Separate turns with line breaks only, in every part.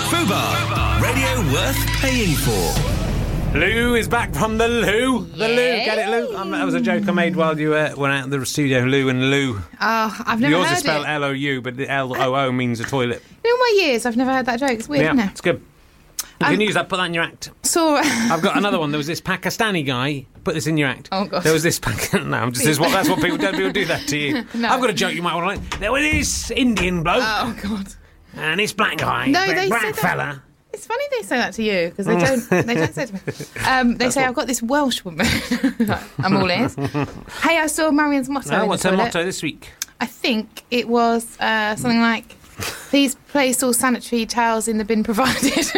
Fubar, radio worth paying for.
Lou is back from the loo. The loo, get it, Lou? That was a joke I made while you went out of the studio. Lou and Lou.
Oh, I've never heard it.
Yours is spelled L-O-U, but the L-O-O means a toilet.
In all my years, I've never heard that joke. It's weird, isn't it?
It's good. You can use that, put that in your act.
So,
I've got another one. There was this Pakistani guy. Put this in your act.
Oh, God.
There was this that's what people do. People do that to you.
No.
I've got a joke you might want to like. There was this Indian bloke.
oh, God.
And this black guy.
No, they
black
said that.
fella.
It's funny they say that to you, because they don't say it to me. They say, I've got this Welsh woman. I'm all ears. Hey, I saw Marion's motto.
Oh, what's her motto this week?
I think it was something like, please place all sanitary towels in the bin provided. Is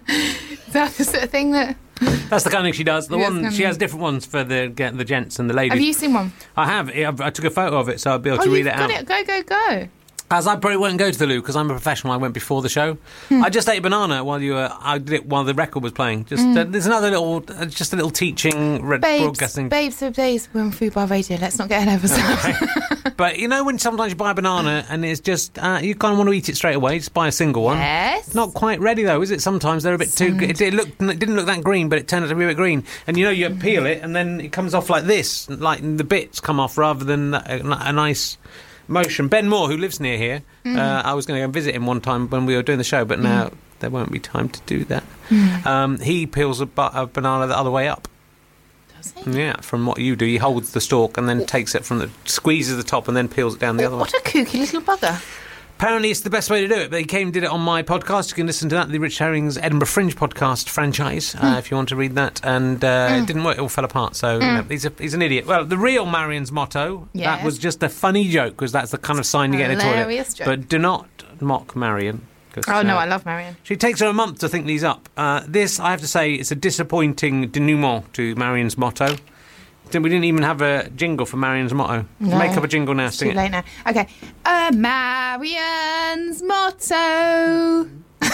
that the sort of thing that...
That's the kind of thing she does.
Yes,
She has different ones for the gents and the ladies.
Have you seen one?
I have. I took a photo of it, so I'll be able to read it out.
You've got it. Go.
As I probably won't go to the loo because I'm a professional. I went before the show. I just ate a banana while I did it while the record was playing. There's another little, just a little teaching broadcasting.
Babes, we're on Fubar Radio. Let's not get ahead of ourselves.
But you know when sometimes you buy a banana and it's just you kind of want to eat it straight away. Just buy a single one.
Yes.
Not quite ready though, is it? Sometimes they're a bit too. It didn't look that green, but it turned out to be a bit green. And you peel it and then it comes off like this, like the bits come off rather than a nice motion. Ben Moore, who lives near here, I was going to go and visit him one time when we were doing the show, but now there won't be time to do that. He peels a banana the other way up.
Does he?
Yeah, from what you do. He holds the stalk and then takes it squeezes the top and then peels it down the other way.
What a kooky little bugger.
Apparently it's the best way to do it, but he came and did it on my podcast. You can listen to that, the Rich Herring's Edinburgh Fringe podcast franchise, if you want to read that. And it didn't work, it all fell apart, so he's an idiot. Well, the real Marion's motto, that was just a funny joke, because that's the kind of sign you get in a toilet.
Joke.
But do not mock Marion.
Oh, no, I love Marion.
She takes her a month to think these up. This, I have to say, it's a disappointing denouement to Marion's motto. We didn't even have a jingle for Marion's motto.
No.
Make up a jingle now, sing it.
Too late now. Okay. Marion's motto.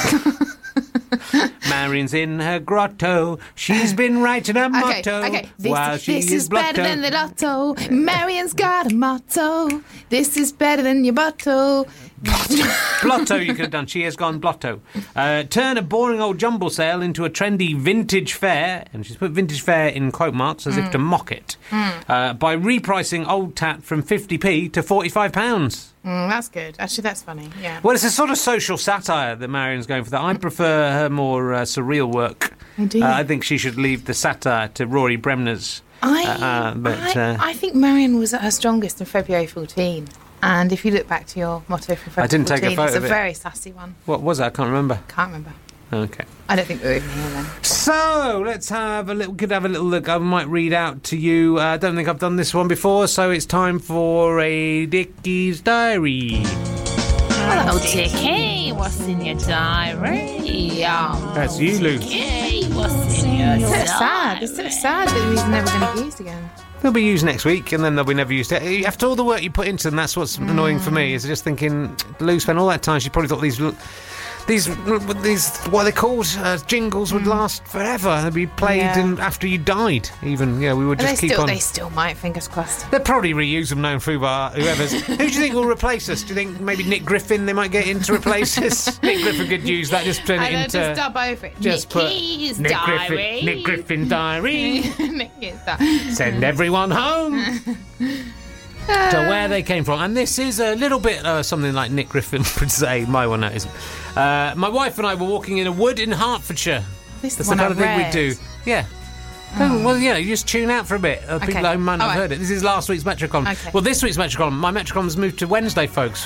Marion's in her grotto. She's been writing a motto.
Okay.
While she
this is better than the lotto. Marion's got a motto. This is better than your motto.
Blotto, you could have done. She has gone blotto. Turn a boring old jumble sale into a trendy vintage fair, and she's put vintage fair in quote marks as if to mock it, by repricing old tat from 50p to £45.
That's good. Actually, that's funny. Yeah.
Well, it's a sort of social satire that Marion's going for that. I prefer her more surreal work.
Do you?
I think she should leave the satire to Rory Bremner's.
I think Marion was at her strongest in February 14. And if you look back to your motto from February 14,
I didn't take a photo
it's
of
a
it.
very sassy one.
What was it? I can't remember.
Can't remember.
Okay.
I don't think we were even here then.
So, let's have a little look. I might read out to you. I don't think I've done this one before, so it's time for a Dickie's Diary.
Hello, Dickie. What's in your diary?
That's you, Lou.
Dickie, what's in your diary?
It's so sad that he's never going to be used again.
They'll be used next week, and then they'll be never used. After all the work you put into them, that's what's annoying for me, is just thinking, Lou spent all that time, she probably thought these what are they called? Jingles would last forever. They'd be played after you died, even. Yeah, we would just keep on.
They still might, fingers crossed.
They'll probably reuse them now in Fubar, whoever's. Who do you think will replace us? Do you think maybe Nick Griffin, they might get in to replace us? Nick Griffin could use that, just turn it into...
just dub over it.
Just
Nickie's
put
diary.
Nick Griffin Diary.
Nickie's diary.
Send everyone home to where they came from. And this is a little bit something like Nick Griffin would say. My one, that isn't. My wife and I were walking in a wood in Hertfordshire.
This
That's the kind of thing we do. Yeah. Oh, well, you just tune out for a bit. People who might not have heard it. This is last week's Metricon.
Okay.
Well, this week's Metricon, my Metricon's moved to Wednesday, folks.